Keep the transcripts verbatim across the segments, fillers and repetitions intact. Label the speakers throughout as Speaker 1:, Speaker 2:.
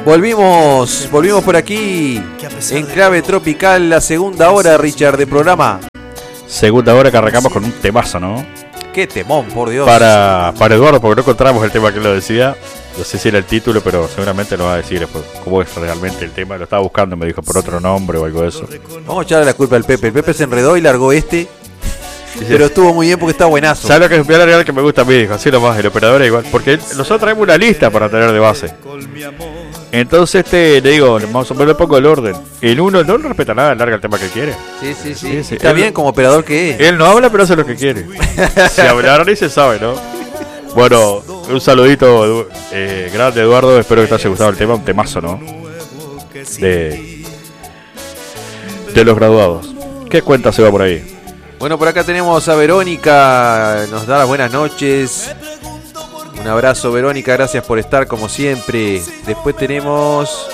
Speaker 1: Volvimos, volvimos por aquí en clave tropical, la segunda hora, Richard, de programa.
Speaker 2: Segunda hora que arrancamos con un temazo, ¿no?
Speaker 1: Qué temón, por Dios.
Speaker 2: Para, para Eduardo, porque no encontramos el tema que lo decía. No sé si era el título, pero seguramente lo va a decir después. ¿Cómo es realmente el tema? Lo estaba buscando, me dijo por otro nombre o algo de eso.
Speaker 1: Vamos a echarle la culpa al Pepe. El Pepe se enredó y largó este. Pero estuvo muy bien porque está buenazo.
Speaker 2: ¿Sabes lo que es voy a largar que me gusta a mí? Dijo, así nomás, el operador es igual. Porque nosotros traemos una lista para tener de base. Entonces este, le digo, vamos a poner un poco el orden. El uno no respeta nada, larga el tema que quiere.
Speaker 1: Sí, sí, sí.
Speaker 2: sí, sí.
Speaker 1: Está
Speaker 2: Él,
Speaker 1: bien como operador que es.
Speaker 2: Él no habla, pero hace lo que quiere. Si hablar ni se sabe, ¿no? Bueno, un saludito eh, grande, Eduardo. Espero que te haya gustado el tema. Un temazo, ¿no? De, de los graduados. ¿Qué cuenta se va por ahí?
Speaker 1: Bueno, por acá tenemos a Verónica. Nos da las buenas noches. Un abrazo, Verónica, gracias por estar como siempre. Después tenemos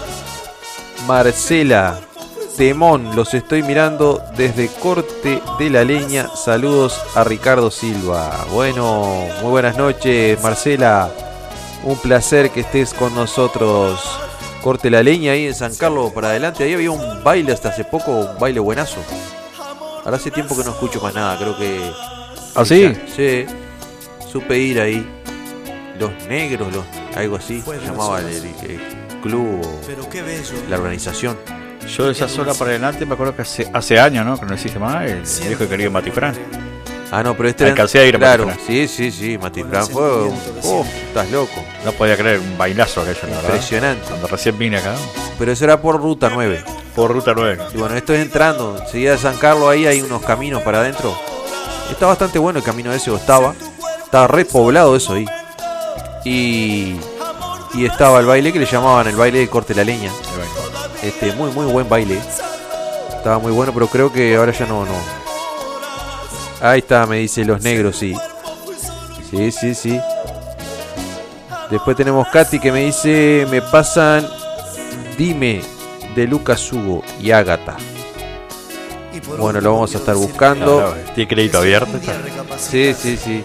Speaker 1: Marcela, temón, los estoy mirando desde Corte de la Leña. Saludos a Ricardo Silva. Bueno, muy buenas noches, Marcela. Un placer que estés con nosotros. Corte la Leña ahí en San Carlos para adelante. Ahí había un baile hasta hace poco, un baile buenazo. Ahora hace tiempo que no escucho más nada, creo que...
Speaker 2: ¿Ah, sí?
Speaker 1: Sí, supe ir ahí. Los negros, los, algo así, se llamaba el, el, el club, la organización.
Speaker 2: Yo de esa zona para adelante me acuerdo que hace, hace años, ¿no? Que no existe más, el viejo y querido Matifrán.
Speaker 1: Ah, no, pero este
Speaker 2: alcancé a ir a
Speaker 1: claro,
Speaker 2: Matifrán.
Speaker 1: Sí, sí, sí, Matifrán fue un... Oh, estás loco.
Speaker 2: No podía creer, un bailazo aquello, la verdad.
Speaker 1: Impresionante.
Speaker 2: Cuando recién vine acá.
Speaker 1: Pero eso era por Ruta nueve.
Speaker 2: Por Ruta nueve.
Speaker 1: Y bueno, esto es entrando, enseguida de San Carlos ahí hay unos caminos para adentro. Está bastante bueno el camino ese, o estaba. Estaba re poblado eso ahí. Y, y estaba el baile que le llamaban el baile de Corte la Leña. Este, muy muy buen baile. Estaba muy bueno, pero creo que ahora ya no, no. Ahí está, me dice los negros, sí. Sí, sí, sí. Después tenemos Katy que me dice, me pasan Dime de Lucas Hugo y Ágata. Bueno, lo vamos a estar buscando.
Speaker 2: No, no, ¿tiene crédito abierto?
Speaker 1: Sí, sí, sí.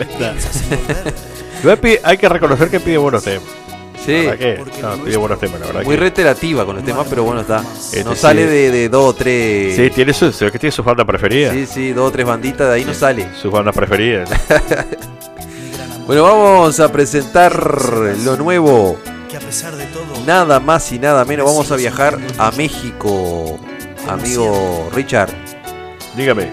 Speaker 2: Hay que reconocer que pide buenos temas.
Speaker 1: Sí.
Speaker 2: Que, no, pide buenos temas, la verdad.
Speaker 1: Muy
Speaker 2: que...
Speaker 1: reiterativa con los temas, pero bueno, está.
Speaker 2: Este
Speaker 1: no
Speaker 2: sí.
Speaker 1: sale de, de dos o tres.
Speaker 2: Sí, tiene su, que tiene su banda preferida.
Speaker 1: Sí, sí, dos o tres banditas, de ahí sí. No sale.
Speaker 2: Sus bandas preferidas.
Speaker 1: Bueno, vamos a presentar lo nuevo. Nada más y nada menos. Vamos a viajar a México, amigo Richard.
Speaker 2: Dígame.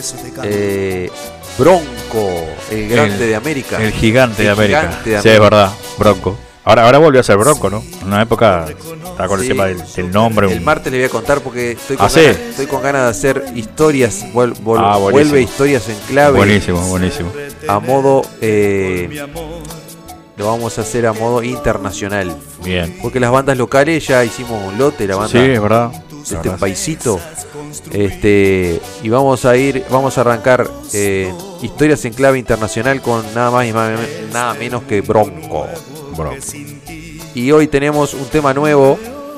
Speaker 1: Eh, Bronco, el grande
Speaker 2: el,
Speaker 1: de América.
Speaker 2: El gigante, el de, América.
Speaker 1: gigante de América.
Speaker 2: Sí, es verdad, Bronco. Ahora, ahora volvió a ser Bronco, ¿no? En una época estaba con sí. el tema del, del nombre.
Speaker 1: El un... martes le voy a contar porque estoy con,
Speaker 2: ¿Ah,
Speaker 1: ganas,
Speaker 2: sí?
Speaker 1: estoy con ganas de hacer historias. Vol, vol,
Speaker 2: ah,
Speaker 1: vuelve historias en clave.
Speaker 2: Buenísimo, buenísimo.
Speaker 1: A modo... Eh, lo vamos a hacer a modo internacional.
Speaker 2: Bien.
Speaker 1: Porque las bandas locales ya hicimos un lote, la banda.
Speaker 2: Sí, es verdad.
Speaker 1: Este verdad. Paisito. Este, y vamos a ir, vamos a arrancar eh, historias en clave internacional con nada más y nada menos que Bronco.
Speaker 2: Bronco.
Speaker 1: Y hoy tenemos un tema nuevo.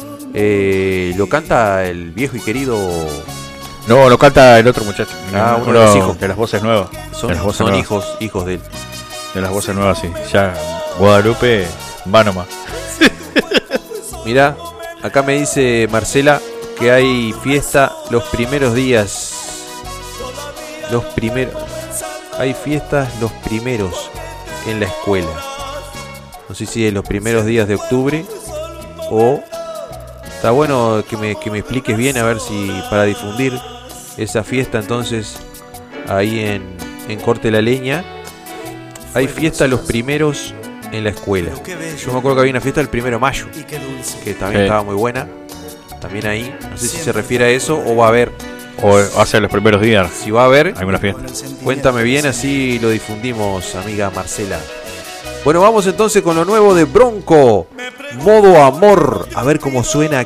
Speaker 1: Eh, lo canta el viejo y querido.
Speaker 2: No, lo canta el otro muchacho.
Speaker 1: Ah, uno,
Speaker 2: uno
Speaker 1: de los hijos.
Speaker 2: De las voces nuevas.
Speaker 1: Son,
Speaker 2: de las voces
Speaker 1: son
Speaker 2: nuevas.
Speaker 1: hijos, hijos de él.
Speaker 2: De las voces nuevas, sí. Ya Guadalupe va nomás.
Speaker 1: Mirá, acá me dice Marcela que hay fiesta los primeros días. Los primeros. Hay fiestas los primeros en la escuela. No sé si es los primeros días de octubre o... Está bueno que me, que me expliques bien a ver si para difundir esa fiesta entonces ahí en, en Corte la Leña. Hay fiesta los primeros en la escuela. Yo me acuerdo que había una fiesta el primero de mayo, que también eh. estaba muy buena. También ahí, no sé si se refiere a eso o va a haber.
Speaker 2: O hace los primeros días.
Speaker 1: Si va a haber
Speaker 2: alguna fiesta.
Speaker 1: Cuéntame bien, así lo difundimos, amiga Marcela. Bueno, vamos entonces con lo nuevo de Bronco. Modo amor. A ver cómo suena.